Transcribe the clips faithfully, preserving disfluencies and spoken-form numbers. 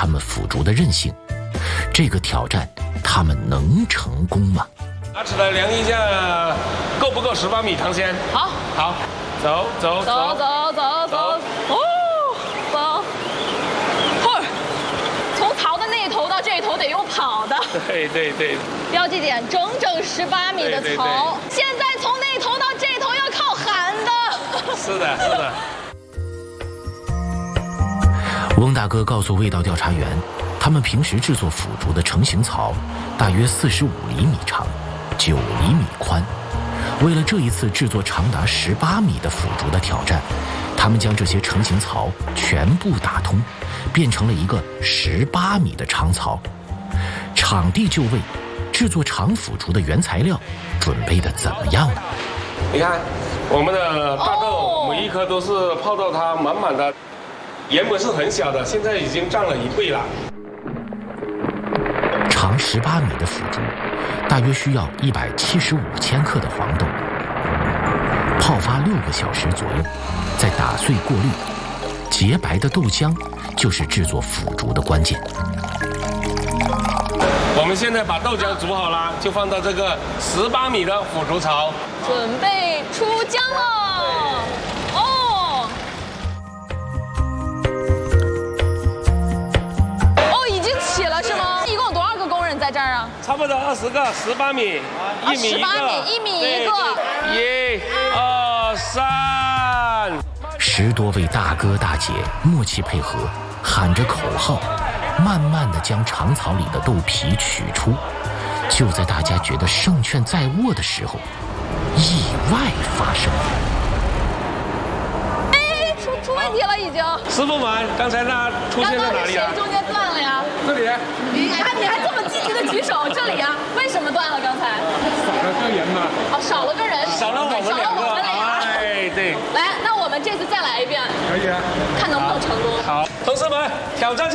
他们腐竹的韧性。这个挑战他们能成功吗？ 拿起来量一下，够不够十八米？唐先， 好， 好，走走走走走走，哦，走，嚯，从槽的那头到这头得用跑的。 对对对。 标记点整整十八米的槽， 对对对， 现在从那头到这头要靠喊的。 是的，是的。 翁大哥告诉味道调查员，他们平时制作腐竹的成型槽大约四十五厘米长，九厘米宽。为了这一次制作长达十八米的腐竹的挑战，他们将这些成型槽全部打通，变成了一个十八米的长槽。场地就位，制作长腐竹的原材料准备的怎么样呢？ 你看，我们的大豆每一颗都是泡到它满满的，原本是很小的，现在已经涨了一倍了。 长十八米的腐竹，大约需要一百七十五千克的黄豆，泡发六个小时左右，再打碎过滤，洁白的豆浆就是制作腐竹的关键。 我们现在把豆浆煮好了，就放到这个十八米的腐竹槽， 准备出浆了。哦，哦，已经起了是吗？一共有多少个工人在这儿啊？ 差不多二十个，十八米，一米一个， 十八米，一米一个。 一、二、三。 十多位大哥大姐默契配合，喊着口号，慢慢地将长槽里的豆皮取出。就在大家觉得胜券在握的时候，意外发生了。 哎，出出问题了已经。 师傅们，刚才那出现在哪里啊？ 刚刚是谁中间断了呀？ 这里。 你还你还这么积极的举手，这里啊？为什么断了？刚才？ 少了个人嘛。 哦，少了个人。 少了我们两个。哎，对。 来，那我们这次再来一遍。 可以啊。 看能不能成功。 好，同事们挑战去。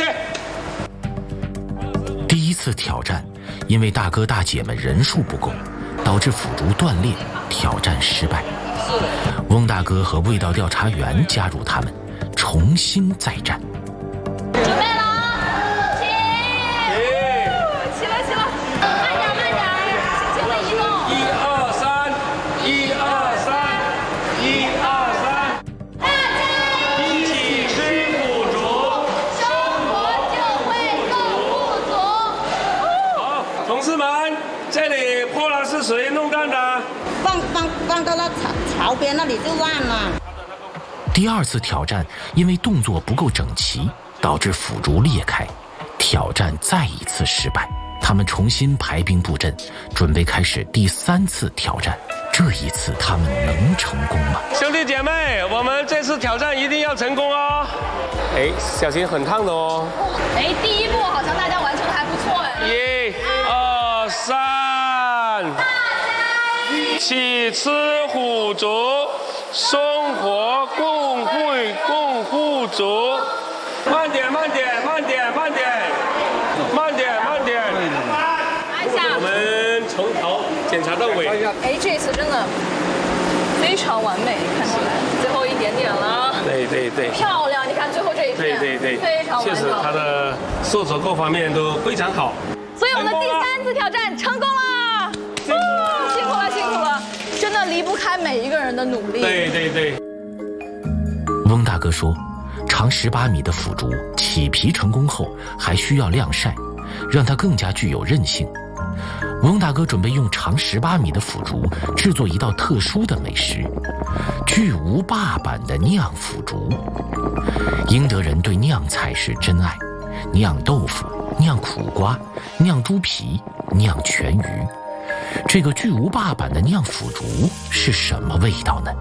第一次挑战，因为大哥大姐们人数不够，导致腐竹断裂，挑战失败。翁大哥和味道调查员加入他们，重新再战。 准备了啊，起！起来起来，慢点慢点，轻轻的移动。 一二三，一二三，一二三。 大家一起吃腐竹， 生活就会更富足。 好，同事们，这里破了是谁弄断的？ 放放放到那槽槽边那里就烂了。 第二次挑战，因为动作不够整齐，导致腐竹裂开，挑战再一次失败。他们重新排兵布阵，准备开始第三次挑战。这一次他们能成功吗？ 兄弟姐妹，我们这次挑战一定要成功哦！哎，小心很烫的哦。 哎，第一步好像大家完成的还不错哎。 一、二、三，一起吃腐竹，生活共会共富足。慢点，慢点，慢点，慢点，慢点，慢点。 按下。 我们从头检查到尾。 哎，这次真的非常完美，看起来最后一点点了。 对对对。 漂亮，你看最后这一片。 对对对。 非常完美。 确实，它的受折各方面都非常好。 所以我们的第三次挑战成功了。哦，辛苦了，辛苦了，真的离不开每一个人的努力。 对对对。 翁大哥说，长十八米的腐竹起皮成功后，还需要晾晒，让它更加具有韧性。翁大哥准备用长十八米的腐竹制作一道特殊的美食——巨无霸版的酿腐竹。英德人对酿菜是真爱，酿豆腐、酿苦瓜、酿猪皮、酿全鱼。这个巨无霸版的酿腐竹是什么味道呢？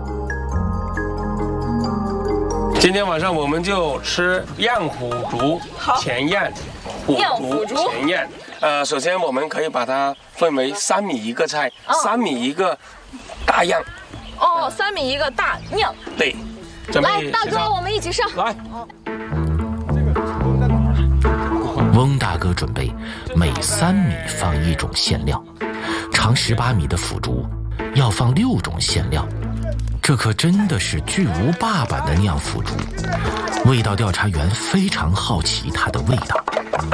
今天晚上我们就吃酿腐竹前宴， 酿腐竹前宴。呃，首先我们可以把它分为三米一个菜， 哦、 三米一个大酿。 哦，三米一个大酿。 对，准备来，大哥，我们一起上。 来。 翁大哥准备每三米放一种馅料，长十八米的腐竹要放六种馅料。 这可真的是巨无霸版的酿腐竹，味道调查员非常好奇它的味道。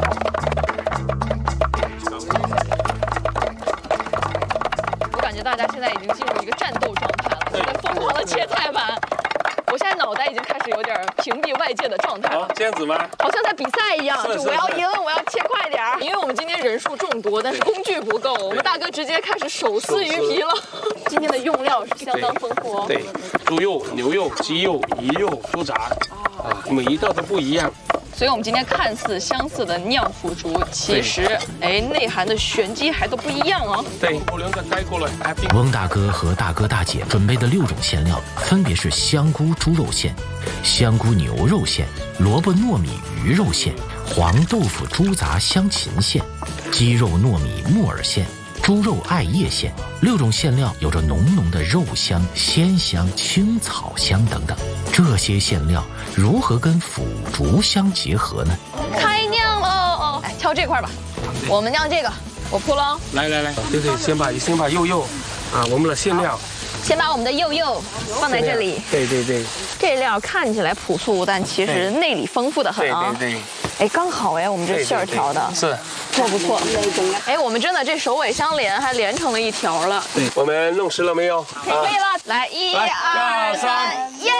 我感觉大家现在已经进入一个战斗状态了，在疯狂的切菜板。我现在脑袋已经开始有点屏蔽外界的状态了。 这样子吗？ 好像在比赛一样，就我要赢，我要切快点儿。因为我们今天人数众多，但是工具不够，我们大哥直接开始手撕鱼皮了。今天的用料是相当丰富哦。 对，猪肉、牛肉、鸡肉、鱼肉都炸，啊，每一道都不一样。 所以我们今天看似相似的酿腐竹，其实哎内涵的玄机还都不一样哦。 对，我两个带过来。 翁大哥和大哥大姐准备的六种馅料，分别是香菇猪肉馅、香菇牛肉馅、萝卜糯米鱼肉馅、黄豆腐猪杂香芹馅、鸡肉糯米木耳馅、猪肉艾叶馅。六种馅料有着浓浓的肉香、鲜香、青草香等等。这些馅料如何跟腐竹相结合呢？ 开酿喽！来挑这块吧，我们酿这个，我铺喽。 来来来，对对，先把先把肉肉啊，我们的馅料， 先把我们的柚柚放在这里。 对对对， 这料看起来朴素，但其实内里丰富的很啊。 对对对。 哎，刚好哎，我们这馅儿调的是不错不错。哎，我们真的这首尾相连，还连成了一条了。 对，我们弄湿了没有？ 可以了，来一二三，耶！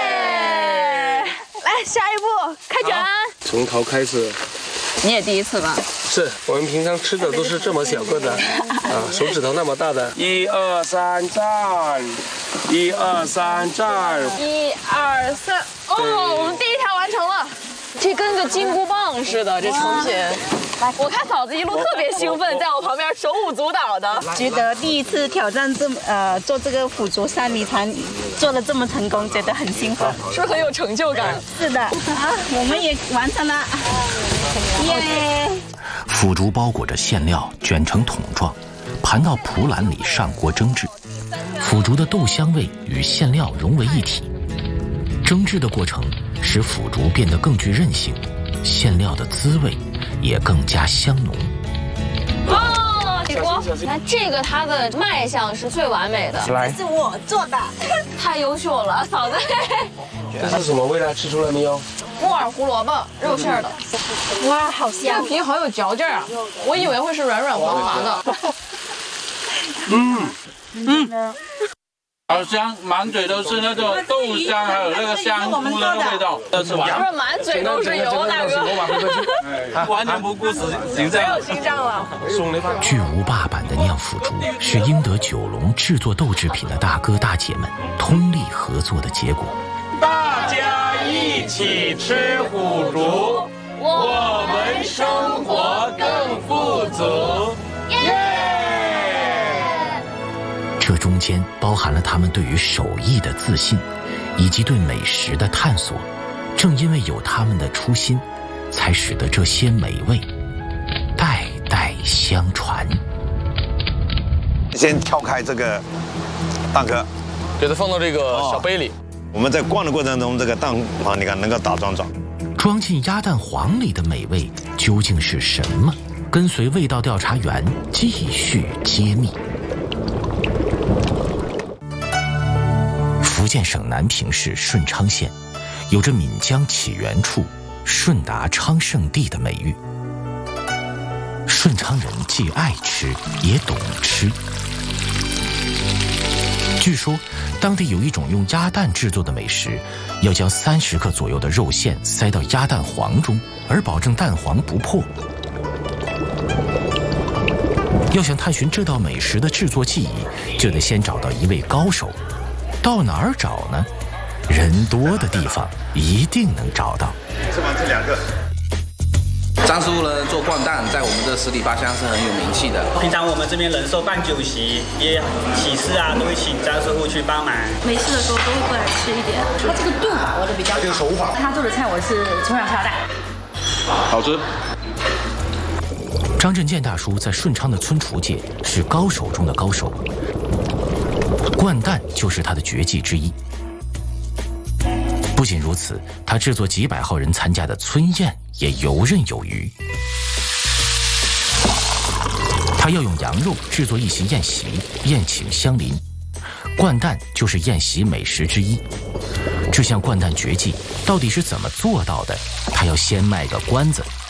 来下一步开卷。 从头开始。 你也第一次吧？ 是我们平常吃的都是这么小个的，啊，手指头那么大的。一二三站，一二三站， 一二三，哦，我们第一条完成了。这跟个金箍棒似的，这成品。我看嫂子一路特别兴奋，在我旁边手舞足蹈的。 觉得第一次挑战这么呃做这个腐竹三米餐做的这么成功，觉得很兴奋， 是不是很有成就感？ 是的，好，我们也完成了，耶！ 腐竹包裹着馅料，卷成桶状，盘到蒲篮里上锅蒸制。腐竹的豆香味与馅料融为一体，蒸制的过程使腐竹变得更具韧性，馅料的滋味也更加香浓。 哦，起锅！那这个它的卖相是最完美的， 来， 是我做的， 太优秀了，嫂子。 这是什么味道？吃出来没有？ 木耳胡萝卜肉馅的。 哇，好这香！ 个皮好有嚼劲啊，我以为会是软软滑滑的。 嗯嗯。好香，满嘴都是那个豆香，还有那个香菇的那个味道。这是完， 不是满嘴都是油，大哥。 完全不顾形象， 没有形象了。 巨无霸版的酿腐竹是英德九龙制作豆制品的大哥大姐们通力合作的结果。 大家一起吃腐竹，我们生活更富足。耶！ 这中间包含了他们对于手艺的自信，以及对美食的探索。正因为有他们的初心，才使得这些美味代代相传。 先挑开这个蛋壳， 给它放到这个小杯里。 我们在灌的过程中，这个蛋黄你看能够打桩桩。 装进鸭蛋黄里的美味究竟是什么？跟随味道调查员继续揭秘。福建省南平市顺昌县，有着闽江起源处、顺达昌盛地的美誉。顺昌人既爱吃，也懂吃。据说，当地有一种用鸭蛋制作的美食，要将三十克左右的肉馅塞到鸭蛋黄中，而保证蛋黄不破。要想探寻这道美食的制作技艺，就得先找到一位高手。到哪儿找呢？人多的地方一定能找到。 吃完这两个。 张师傅呢做灌蛋，在我们的十里八乡是很有名气的。 平常我们这边人寿办酒席，也喜事啊，都会请张师傅去帮忙。 没事的时候都会过来吃一点。他这个度把握的比较好。这个手法。他做的菜我是从小下大。 好吃。 张振健大叔在顺昌的村厨界是高手中的高手，灌蛋就是他的绝技之一。不仅如此，他制作几百号人参加的村宴也游刃有余。他要用羊肉制作一席宴席，宴请乡邻， 掼蛋就是宴席美食之一。这项掼蛋绝技到底是怎么做到的？他要先卖个关子。